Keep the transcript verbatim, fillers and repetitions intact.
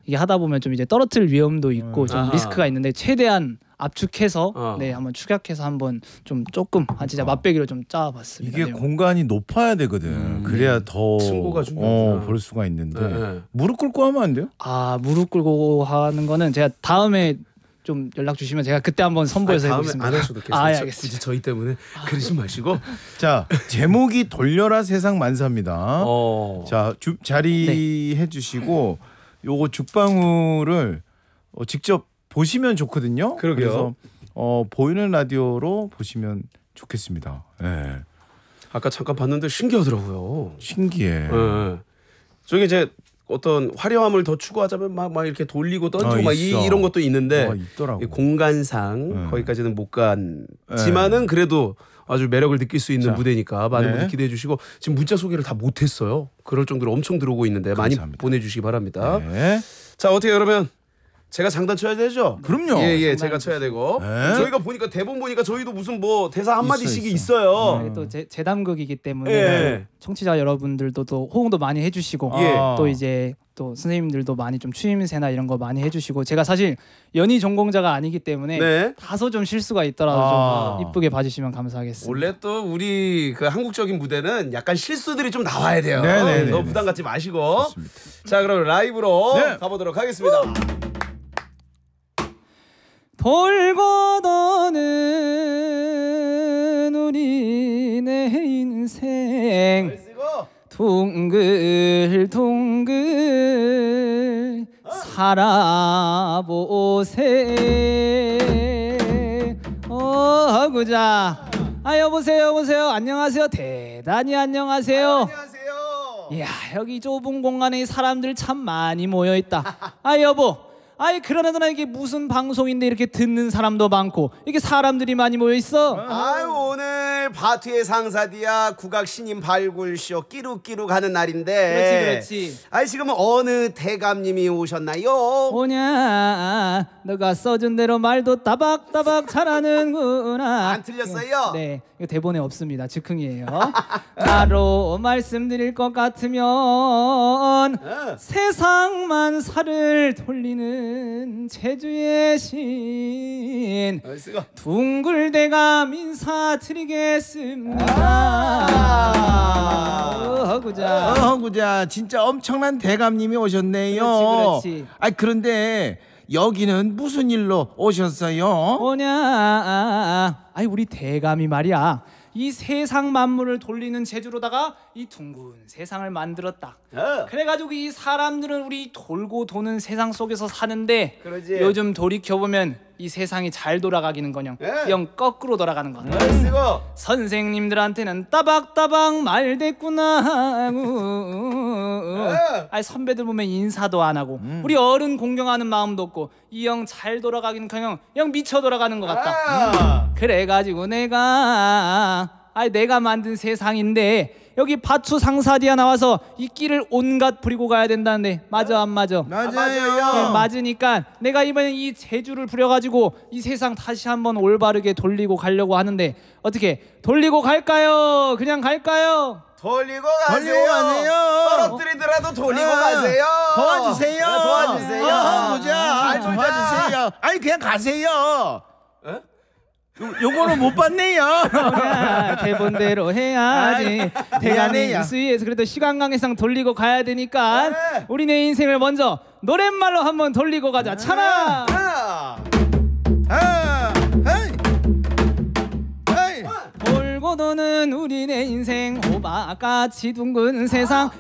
이게 하다 보면 좀 이제 떨어뜨릴 위험도 있고 음. 좀 아하. 리스크가 있는데 최대한 압축해서 어. 네 한번 축약해서 한번 좀 조금 아 진짜 맛배기로 좀 짜봤습니다. 이게 네. 공간이 높아야 되거든. 음, 그래야 더 층고가 중요하구나. 어, 볼 수가 있는데 네, 네. 무릎 꿇고 하면 안 돼요? 아 무릎 꿇고 하는 거는 제가 다음에 좀 연락 주시면 제가 그때 한번 선보여서 아니, 다음에 해보겠습니다. 안 하셔도 괜찮아요. 아, 예, 굳이 알겠습니다. 저희 때문에 그러지 마시고. 자 제목이 돌려라 세상 만사입니다. 어. 자 주, 자리 해주시고 요거 죽방울을 어, 직접 보시면 좋거든요. 그러게요. 그래서 어, 보이는 라디오로 보시면 좋겠습니다. 예. 아까 잠깐 봤는데 신기하더라고요. 신기해. 예. 저기 이제 어떤 화려함을 더 추구하자면 막, 막 이렇게 돌리고 던지고 어, 막 이, 있어. 이런 것도 있는데 어, 있더라고. 이 공간상 네. 거기까지는 못 간지만은 그래도 아주 매력을 느낄 수 있는 자, 무대니까 많은 네. 분들 기대해 주시고 지금 문자 소개를 다 못했어요. 그럴 정도로 엄청 들어오고 있는데 많이 감사합니다. 보내주시기 바랍니다. 네. 자 어떻게 그러면 제가 장단 쳐야 되죠? 그럼요. 예예 제가 쳐야 되고 네. 저희가 보니까 대본 보니까 저희도 무슨 뭐 대사 한 마디씩 있어, 있어요. 네, 또 제, 재담극이기 때문에 예. 청취자 여러분들도 또 호응도 많이 해주시고 예. 또 이제 또 선생님들도 많이 좀 추임새나 이런 거 많이 해주시고 제가 사실 연희 전공자가 아니기 때문에 네. 다소 좀 실수가 있더라도 아. 좀 이쁘게 봐주시면 감사하겠습니다. 원래 또 우리 그 한국적인 무대는 약간 실수들이 좀 나와야 돼요. 네네네. 너무 부담 갖지 마시고. 좋습니다. 자 그럼 라이브로 네. 가보도록 하겠습니다. 돌고 도는 우리 내 인생 둥글둥글 살아보세 어구자 아 여보세요 여보세요 안녕하세요 대단히 안녕하세요. 안녕하세요. 이야 여기 좁은 공간에 사람들 참 많이 모여있다. 아 여보 아이 그러나 이게 무슨 방송인데 이렇게 듣는 사람도 많고 이게 사람들이 많이 모여있어. 아유 오늘 바투의 상사디아 국악 신인 발굴쇼 끼룩끼룩 하는 날인데 그렇지 그렇지. 아이 지금 어느 대감님이 오셨나요? 오냐 너가 써준 대로 말도 따박따박 잘하는구나. 안 틀렸어요? 네 이거 대본에 없습니다. 즉흥이에요. 바로 말씀드릴 것 같으면 어. 세상만 살을 돌리는 제주의 신 얼씨구. 둥글대감 인사드리겠습니다. 아. 어구자. 어, 구자 진짜 엄청난 대감님이 오셨네요. 그렇지, 그렇지. 아 그런데 여기는 무슨 일로 오셨어요? 오냐 아이 우리 대감이 말이야 이 세상 만물을 돌리는 재주로다가 이 둥근 세상을 만들었다. 어. 그래가지고 이 사람들은 우리 돌고 도는 세상 속에서 사는데 그러지. 요즘 돌이켜보면 이 세상이 잘 돌아가기는커녕 예. 영 거꾸로 돌아가는 것 같아. 얼씨구. 선생님들한테는 따박따박 말대꾸나 예. 아니 선배들 보면 인사도 안 하고 우리 어른 공경하는 마음도 없고 이 영 잘 돌아가기는커녕 영 미쳐 돌아가는 것 같다. 아. 그래가지고 내가 아이 내가 만든 세상인데 여기 바추 상사디아 나와서 이 끼를 온갖 부리고 가야 된다는데 맞아 안 맞아? 맞아요. 네, 맞으니까 내가 이번에 이 재주를 부려가지고 이 세상 다시 한번 올바르게 돌리고 가려고 하는데 어떻게 돌리고 갈까요? 그냥 갈까요? 돌리고 돌리고 가세요. 가세요. 떨어뜨리더라도 돌리고 어. 가세요. 도와주세요. 네, 도와주세요. 어, 구자 잘 돌자. 도와주세요. 아니 그냥 가세요. 에? 요, 요거는 못 봤네요. 야, 대본대로 해야지. 대감이 미안해요. 뉴스에서 그래도 시간강해상 돌리고 가야 되니까 네. 우리 내 인생을 먼저 노랫말로 한번 돌리고 가자. 차라. 아. 아, 헤이, 헤이. 돌고 도는 우리 내 인생 호박같이 둥근 세상